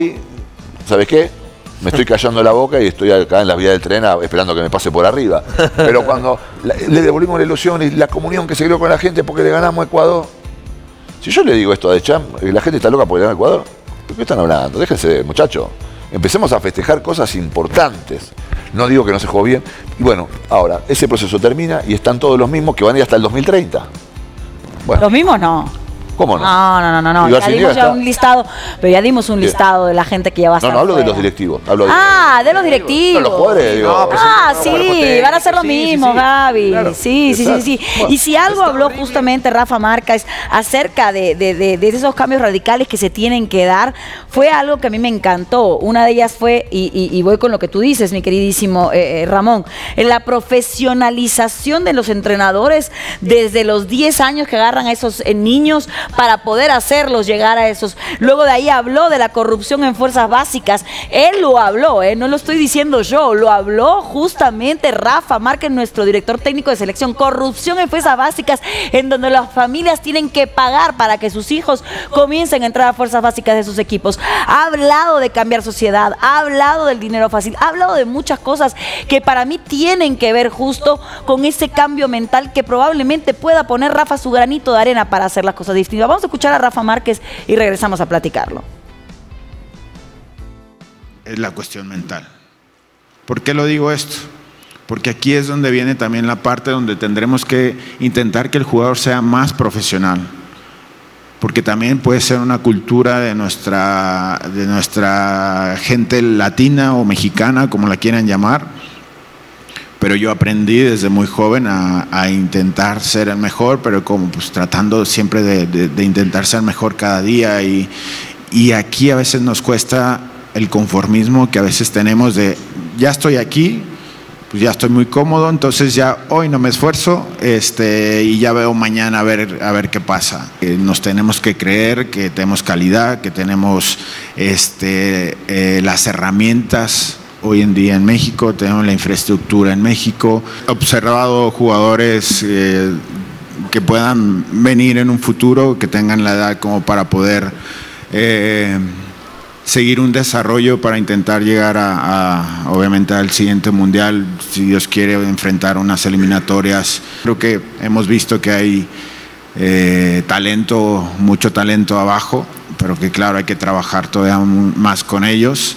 ¿sabes qué? Me estoy callando la boca y estoy acá en la vía del tren esperando que me pase por arriba. Pero cuando le devolvimos la ilusión y la comunión que se creó con la gente porque le ganamos a Ecuador. Si yo le digo esto a Deschamps, la gente está loca porque le ganó a Ecuador, ¿de qué están hablando? Déjense, muchachos. Empecemos a festejar cosas importantes. No digo que no se jugó bien. Y bueno, ahora, ese proceso termina y están todos los mismos que van a ir hasta el 2030. Bueno. Los mismos no. ¿Cómo no? No. Ya dimos ya un listado, pero ya dimos un listado de la gente que ya va a estar. No hablo de los directivos. Hablo de los directivos. No, los jugadores, digo. Sí, van a hacer lo mismo, Gaby. Claro, sí. Bueno, y si algo habló justamente Rafa Márquez acerca de esos cambios radicales que se tienen que dar, fue algo que a mí me encantó. Una de ellas fue, y voy con lo que tú dices, mi queridísimo Ramón, en la profesionalización de los entrenadores desde los 10 años que agarran a esos niños para poder hacerlos llegar a esos. Luego de ahí habló de la corrupción en fuerzas básicas. Él lo habló, no lo estoy diciendo yo, lo habló justamente Rafa Márquez, nuestro director técnico de selección. Corrupción en fuerzas básicas, en donde las familias tienen que pagar para que sus hijos comiencen a entrar a fuerzas básicas de sus equipos. Ha hablado de cambiar sociedad, ha hablado del dinero fácil, ha hablado de muchas cosas que para mí tienen que ver justo con ese cambio mental que probablemente pueda poner Rafa su granito de arena para hacer las cosas distintas. Vamos a escuchar a Rafa Márquez y regresamos a platicarlo. Es la cuestión mental. ¿Por qué lo digo esto? Porque aquí es donde viene también la parte donde tendremos que intentar que el jugador sea más profesional. Porque también puede ser una cultura de nuestra gente latina o mexicana, como la quieran llamar. Pero yo aprendí desde muy joven a intentar ser el mejor, pero como pues tratando siempre de intentar ser mejor cada día. Y aquí a veces nos cuesta el conformismo que a veces tenemos de, ya estoy aquí, pues ya estoy muy cómodo, entonces ya hoy no me esfuerzo y ya veo mañana a ver qué pasa. Nos tenemos que creer que tenemos calidad, que tenemos las herramientas. Hoy en día en México, tenemos la infraestructura en México. He observado jugadores que puedan venir en un futuro, que tengan la edad como para poder seguir un desarrollo para intentar llegar obviamente al siguiente mundial, si Dios quiere, enfrentar unas eliminatorias. Creo que hemos visto que hay talento, mucho talento abajo, pero que claro, hay que trabajar todavía más con ellos.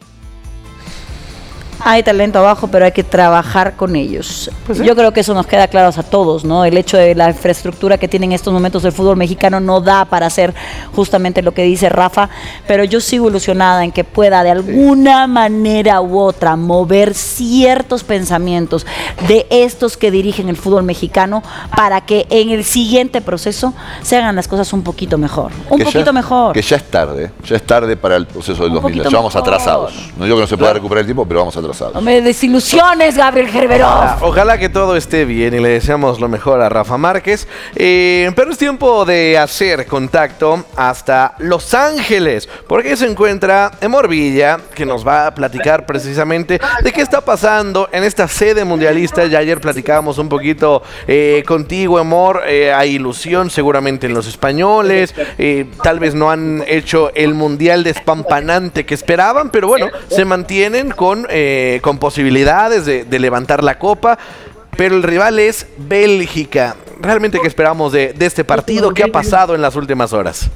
Hay talento abajo, pero hay que trabajar con ellos. Pues sí. Yo creo que eso nos queda claro a todos, ¿no? El hecho de la infraestructura que tiene en estos momentos el fútbol mexicano no da para hacer justamente lo que dice Rafa, pero yo sigo ilusionada en que pueda de alguna manera u otra mover ciertos pensamientos de estos que dirigen el fútbol mexicano para que en el siguiente proceso se hagan las cosas un poquito mejor. Un poquito mejor. Que ya es tarde para el proceso del 2000. Ya vamos atrasados. No digo que no se pueda recuperar el tiempo, pero vamos atrasados. No me desilusiones, Gabriel Gerberov. Ojalá que todo esté bien y le deseamos lo mejor a Rafa Márquez. Pero es tiempo de hacer contacto hasta Los Ángeles, porque se encuentra Emor Villa, que nos va a platicar precisamente de qué está pasando en esta sede mundialista. Ya ayer platicábamos un poquito contigo, Emor. Hay ilusión seguramente en los españoles. Tal vez no han hecho el mundial despampanante que esperaban, pero bueno, se mantienen con posibilidades de levantar la copa, pero el rival es Bélgica. ¿Realmente qué esperamos de este partido? ¿Qué ha pasado en las últimas horas?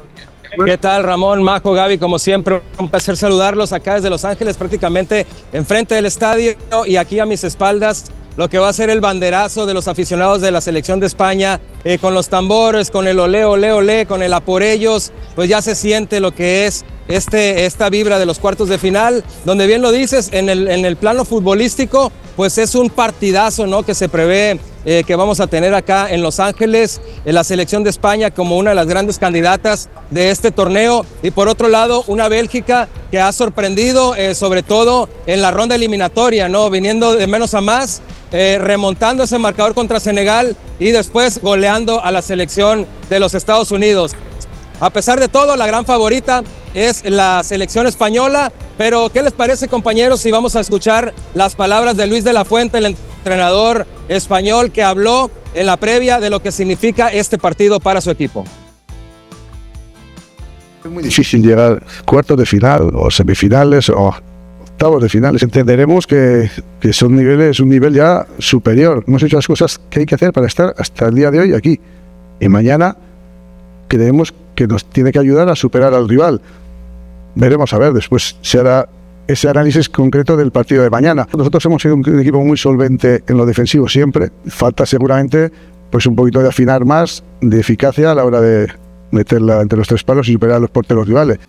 ¿Qué tal, Ramón, Majo, Gaby? Como siempre, un placer saludarlos acá desde Los Ángeles, prácticamente enfrente del estadio, y aquí a mis espaldas lo que va a ser el banderazo de los aficionados de la selección de España, con los tambores, con el olé, olé, olé, con el a por ellos, pues ya se siente lo que es esta vibra de los cuartos de final, donde bien lo dices, en el plano futbolístico, pues es un partidazo, ¿no?, que se prevé que vamos a tener acá en Los Ángeles, en la selección de España como una de las grandes candidatas de este torneo, y por otro lado una Bélgica que ha sorprendido, sobre todo en la ronda eliminatoria, ¿no?, viniendo de menos a más, remontando ese marcador contra Senegal y después goleando a la selección de los Estados Unidos. A pesar de todo, la gran favorita es la selección española, pero ¿qué les parece, compañeros, si vamos a escuchar las palabras de Luis de la Fuente, el entrenador español, que habló en la previa de lo que significa este partido para su equipo? Es muy difícil llegar a cuartos de final o semifinales o octavos de finales. Entenderemos que son niveles, un nivel ya superior. Hemos hecho las cosas que hay que hacer para estar hasta el día de hoy aquí. Y mañana creemos que nos tiene que ayudar a superar al rival. Veremos a ver, después se hará ese análisis concreto del partido de mañana. Nosotros hemos sido un equipo muy solvente en lo defensivo siempre. Falta seguramente pues un poquito de afinar más, de eficacia a la hora de meterla entre los tres palos y superar a los porteros rivales.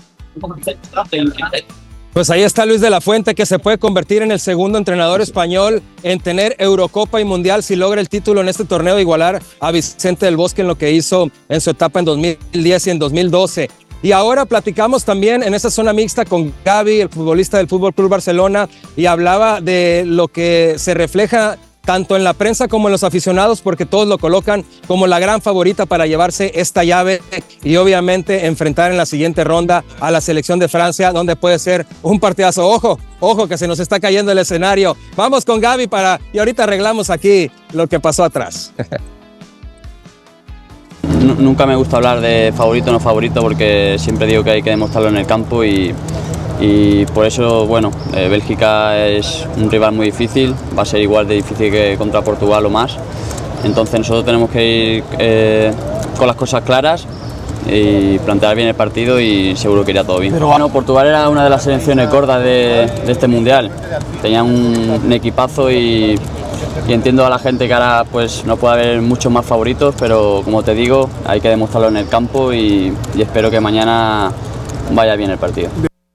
Pues ahí está Luis de la Fuente, que se puede convertir en el segundo entrenador español en tener Eurocopa y Mundial si logra el título en este torneo, igualar a Vicente del Bosque en lo que hizo en su etapa en 2010 y en 2012. Y ahora platicamos también en esa zona mixta con Gavi, el futbolista del Fútbol Club Barcelona, y hablaba de lo que se refleja tanto en la prensa como en los aficionados, porque todos lo colocan como la gran favorita para llevarse esta llave y obviamente enfrentar en la siguiente ronda a la selección de Francia, donde puede ser un partidazo. Ojo que se nos está cayendo el escenario. Vamos con Gavi y ahorita arreglamos aquí lo que pasó atrás. Nunca me gusta hablar de favorito o no favorito, porque siempre digo que hay que demostrarlo en el campo y por eso, bueno, Bélgica es un rival muy difícil, va a ser igual de difícil que contra Portugal o más. Entonces nosotros tenemos que ir con las cosas claras y plantear bien el partido y seguro que irá todo bien. Pero bueno, Portugal era una de las selecciones gordas de este Mundial. Tenía un equipazo y entiendo a la gente que ahora pues no puede haber muchos más favoritos, pero como te digo, hay que demostrarlo en el campo y espero que mañana vaya bien el partido.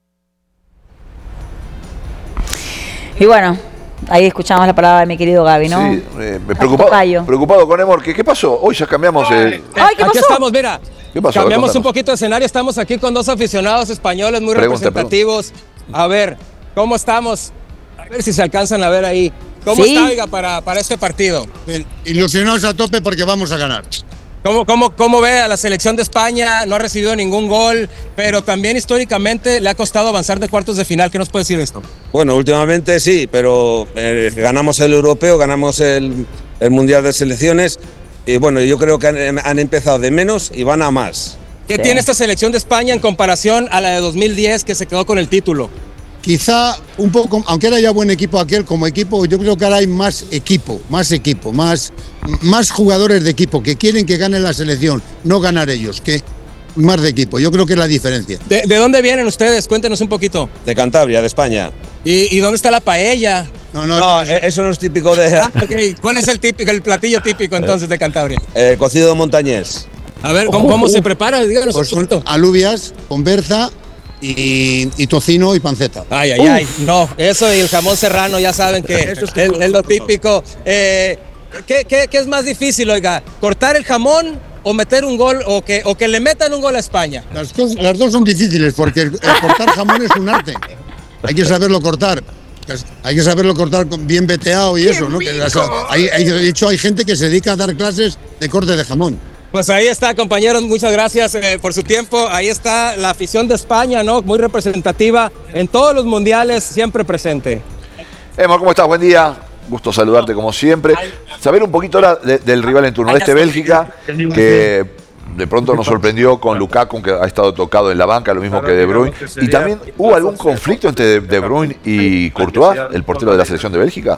Y bueno, ahí escuchamos la palabra de mi querido Gavi, ¿no? Sí, preocupado con Emor. ¿Qué pasó? Hoy ya cambiamos el... Ay, ¿qué pasó? Aquí estamos, mira. ¿Qué pasó? Cambiamos un poquito de escenario. Estamos aquí con dos aficionados españoles muy representativos. A ver, ¿cómo estamos? A ver si se alcanzan a ver ahí. ¿Cómo está, oiga, para este partido? Ilusionados a tope porque vamos a ganar. ¿Cómo ve a la selección de España? No ha recibido ningún gol, pero también históricamente le ha costado avanzar de cuartos de final. ¿Qué nos puede decir esto? Bueno, últimamente sí, pero ganamos el europeo, ganamos el Mundial de Selecciones y bueno, yo creo que han empezado de menos y van a más. ¿Qué tiene esta selección de España en comparación a la de 2010 que se quedó con el título? Quizá un poco, aunque era ya buen equipo aquel, como equipo, yo creo que ahora hay más jugadores de equipo que quieren que gane la selección, no ganar ellos, que más de equipo. Yo creo que es la diferencia. ¿De dónde vienen ustedes? Cuéntenos un poquito. De Cantabria, de España. ¿Y dónde está la paella? No, eso no es típico de... Okay. ¿Cuál es el platillo típico entonces de Cantabria? Cocido montañés. A ver, ¿cómo se prepara? Díganos pues con alubias, con berza y tocino y panceta. Ay, no, eso y el jamón serrano ya saben que es lo típico. ¿Qué es más difícil, oiga? ¿Cortar el jamón o meter un gol o que le metan un gol a España? Las dos son difíciles porque el cortar jamón es un arte. Hay que saberlo cortar. Hay que saberlo cortar bien veteado y eso, ¿no? De hecho, hay gente que se dedica a dar clases de corte de jamón. Pues ahí está, compañeros, muchas gracias por su tiempo. Ahí está la afición de España, ¿no? Muy representativa en todos los mundiales, siempre presente. Emor, ¿cómo estás? Buen día. Gusto saludarte como siempre. Saber un poquito ahora del rival en turno. Bélgica, que de pronto nos sorprendió con Lukaku, que ha estado tocado en la banca, lo mismo que De Bruyne. Y también hubo algún conflicto entre De Bruyne y Courtois, el portero de la selección de Bélgica.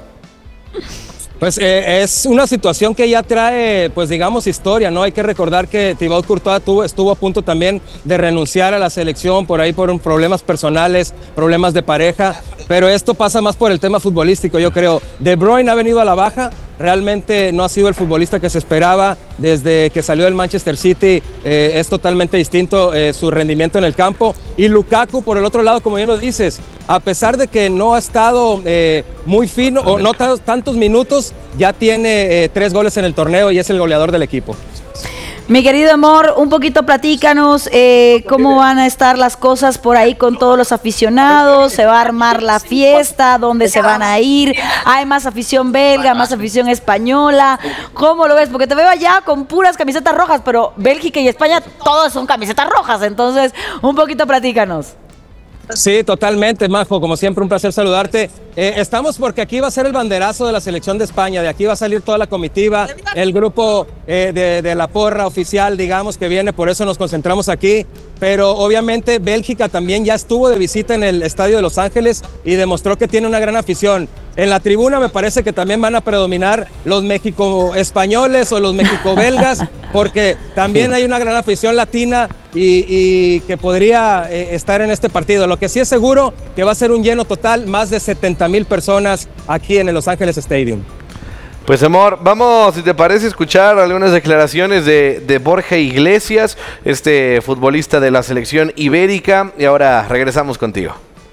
Pues es una situación que ya trae, pues digamos, historia, ¿no? Hay que recordar que Thibaut Courtois estuvo a punto también de renunciar a la selección por ahí por problemas personales, problemas de pareja, pero esto pasa más por el tema futbolístico, yo creo. De Bruyne ha venido a la baja, realmente no ha sido el futbolista que se esperaba desde que salió del Manchester City, es totalmente distinto su rendimiento en el campo. Y Lukaku, por el otro lado, como bien lo dices, a pesar de que no ha estado muy fino o no tantos minutos, ya tiene 3 goles en el torneo y es el goleador del equipo. Mi querido Emor, un poquito platícanos cómo van a estar las cosas por ahí con todos los aficionados, se va a armar la fiesta, dónde se van a ir, hay más afición belga, más afición española, ¿cómo lo ves? Porque te veo allá con puras camisetas rojas, pero Bélgica y España todas son camisetas rojas, entonces un poquito platícanos. Sí, totalmente, Majo. Como siempre, un placer saludarte. Estamos porque aquí va a ser el banderazo de la selección de España. De aquí va a salir toda la comitiva, el grupo de la porra oficial, digamos, que viene. Por eso nos concentramos aquí. Pero obviamente Bélgica también ya estuvo de visita en el estadio de Los Ángeles y demostró que tiene una gran afición. En la tribuna me parece que también van a predominar los México-españoles o los México-belgas, porque también hay una gran afición latina y que podría estar en este partido. Lo que sí es seguro que va a ser un lleno total, más de 70,000 personas aquí en el Los Ángeles Stadium. Pues amor, vamos, si te parece, escuchar algunas declaraciones de Borja Iglesias, este futbolista de la selección ibérica, y ahora regresamos contigo.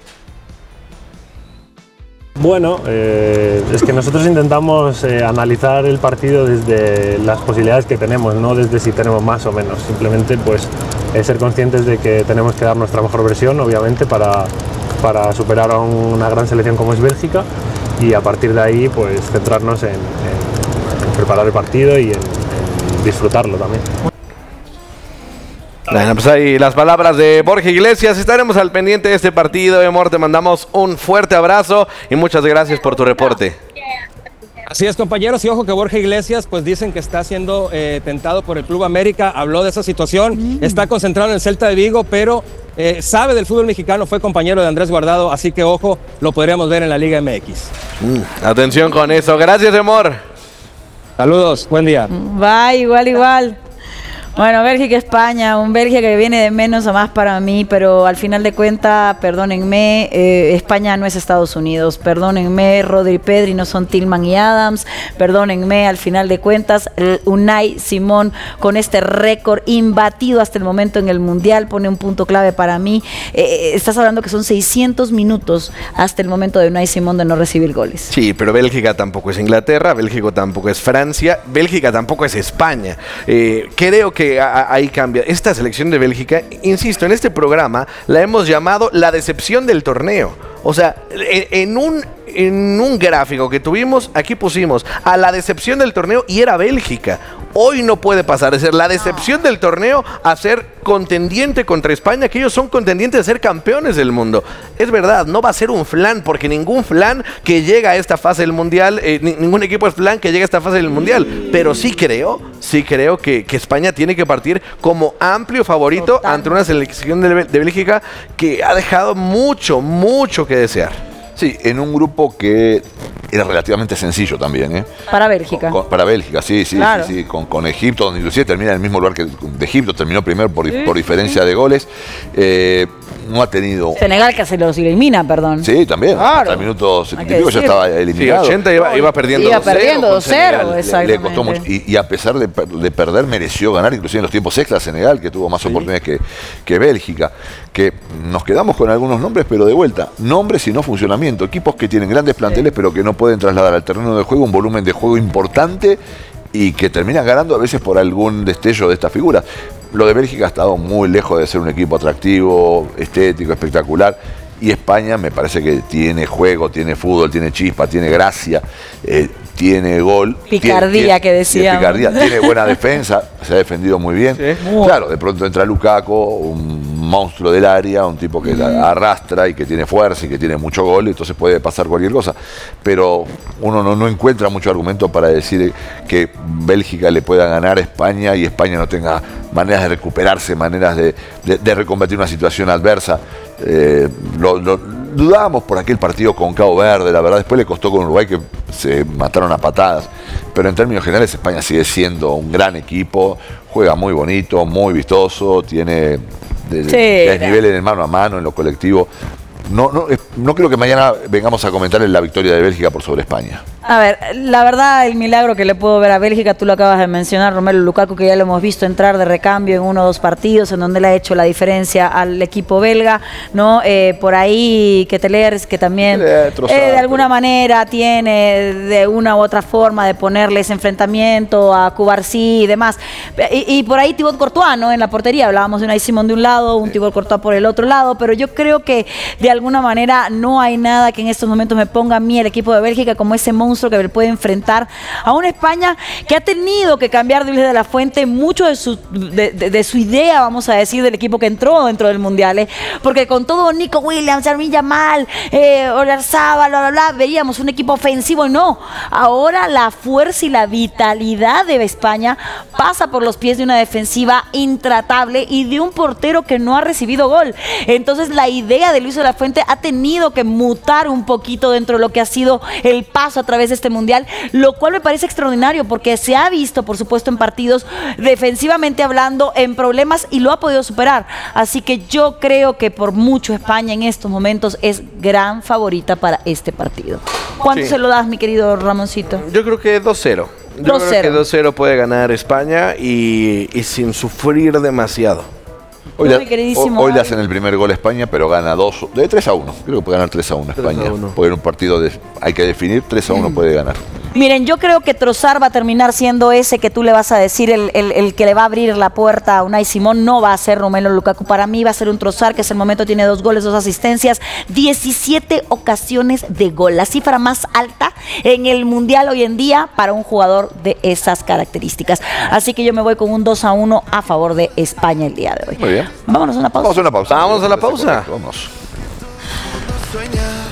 Bueno, es que nosotros intentamos analizar el partido desde las posibilidades que tenemos, no desde si tenemos más o menos. Simplemente pues ser conscientes de que tenemos que dar nuestra mejor versión, obviamente, para superar a una gran selección como es Bélgica, y a partir de ahí pues centrarnos en preparar el partido y en disfrutarlo también. Bueno, pues ahí las palabras de Borja Iglesias. Estaremos al pendiente de este partido, amor. Te mandamos un fuerte abrazo y muchas gracias por tu reporte. Así es, compañeros, y ojo que Borja Iglesias, pues dicen que está siendo tentado por el Club América. Habló de esa situación, está concentrado en el Celta de Vigo, pero sabe del fútbol mexicano, fue compañero de Andrés Guardado, así que ojo, lo podríamos ver en la Liga MX. Atención con eso. Gracias, amor. Saludos, buen día. Va, igual. Bueno, Bélgica-España, un Bélgica que viene de menos a más para mí, pero al final de cuentas, perdónenme, España no es Estados Unidos, perdónenme, Rodri y Pedri no son Tillman y Adams, perdónenme, al final de cuentas, Unai Simón con este récord imbatido hasta el momento en el Mundial, pone un punto clave para mí. Estás hablando que son 600 minutos hasta el momento de Unai Simón de no recibir goles. Sí, pero Bélgica tampoco es Inglaterra, Bélgica tampoco es Francia, Bélgica tampoco es España. Creo que ahí cambia. Esta selección de Bélgica, insisto, en este programa la hemos llamado la decepción del torneo. O sea, en un gráfico que tuvimos, aquí pusimos a la decepción del torneo y era Bélgica. Hoy no puede pasar de ser la decepción del torneo a ser contendiente contra España, que ellos son contendientes de ser campeones del mundo. Es verdad, no va a ser un flan, porque ningún flan que llega a esta fase del Mundial, ningún equipo es flan que llega a esta fase del Mundial, pero sí creo que España tiene que partir como amplio favorito ante una selección de Bélgica que ha dejado mucho que desear. Sí, en un grupo que era relativamente sencillo también, ¿eh? Para Bélgica. Para Bélgica, sí, Claro. sí. Con Egipto, donde inclusive termina en el mismo lugar que de Egipto, terminó primero por diferencia de goles. No ha tenido... Senegal que se los elimina, perdón. Sí, también. Claro. Hasta el minuto 70 ya decir. estaba eliminado. Sí, 80 iba perdiendo 2-0, exactamente. Le costó mucho. Y a pesar de perder, mereció ganar, inclusive en los tiempos extra Senegal, que tuvo más oportunidades que Bélgica. Que nos quedamos con algunos nombres, pero de vuelta. Nombres y no funcionamiento. Equipos que tienen grandes planteles, pero que no pueden trasladar al terreno de juego un volumen de juego importante y que terminan ganando a veces por algún destello de estas figuras. Lo de Bélgica ha estado muy lejos de ser un equipo atractivo, estético, espectacular. Y España me parece que tiene juego, tiene fútbol, tiene chispa, tiene gracia, tiene gol. Picardía, que decíamos. Tiene buena defensa, se ha defendido muy bien. Sí. Claro, de pronto entra Lukaku, un monstruo del área, un tipo que la arrastra y que tiene fuerza y que tiene mucho gol, entonces puede pasar cualquier cosa. Pero uno no encuentra mucho argumento para decir que Bélgica le pueda ganar a España y España no tenga maneras de recuperarse, maneras de reconvertir una situación adversa. Dudábamos por aquel partido con Cabo Verde, la verdad, después le costó con Uruguay, que se mataron a patadas, pero en términos generales España sigue siendo un gran equipo, juega muy bonito, muy vistoso, tiene desnivel en el mano a mano, en lo colectivo. No creo que mañana vengamos a comentar la victoria de Bélgica por sobre España. A ver, la verdad, el milagro que le puedo ver a Bélgica, tú lo acabas de mencionar, Romelu Lukaku, que ya lo hemos visto entrar de recambio en 1 o 2 partidos, en donde le ha hecho la diferencia al equipo belga, ¿no? Por ahí que Telers, que también de alguna manera tiene de una u otra forma de ponerle ese enfrentamiento a Cubarsí y demás. Y por ahí Thibaut Courtois, ¿no? En la portería, hablábamos de Unai Simón de un lado, un Thibaut Courtois por el otro lado, pero yo creo que de alguna manera no hay nada que en estos momentos me ponga a mí el equipo de Bélgica como ese monstruo monstruo que puede enfrentar a una España que ha tenido que cambiar de Luis de la Fuente mucho de su idea, vamos a decir, del equipo que entró dentro del Mundial, porque con todo Nico Williams, Lamine Yamal, Oyarzabal, bla, bla, bla, veíamos un equipo ofensivo. No, ahora la fuerza y la vitalidad de España pasa por los pies de una defensiva intratable y de un portero que no ha recibido gol. Entonces la idea de Luis de la Fuente ha tenido que mutar un poquito dentro de lo que ha sido el paso a través de este Mundial, lo cual me parece extraordinario porque se ha visto, por supuesto, en partidos defensivamente hablando, en problemas, y lo ha podido superar. Así que yo creo que por mucho España en estos momentos es gran favorita para este partido. ¿Cuánto se lo das, mi querido Ramoncito? Yo creo que 2-0. Yo creo que 2-0 puede ganar España y sin sufrir demasiado. Hoy le hacen el primer gol a España, pero gana 3-1. Creo que puede ganar 3-1 España. Puede ir un partido, hay que definir, 3-1 puede ganar. Miren, yo creo que Trossard va a terminar siendo ese que tú le vas a decir, el que le va a abrir la puerta a Unai Simón. No va a ser Romelu Lukaku. Para mí va a ser un Trossard que hasta el momento tiene 2 goles, 2 asistencias, 17 ocasiones de gol. La cifra más alta en el Mundial hoy en día para un jugador de esas características. Así que yo me voy con un 2-1 a favor de España el día de hoy. Muy bien. Vámonos a una pausa. Vamos a una pausa. Vamos a la pausa. Vamos.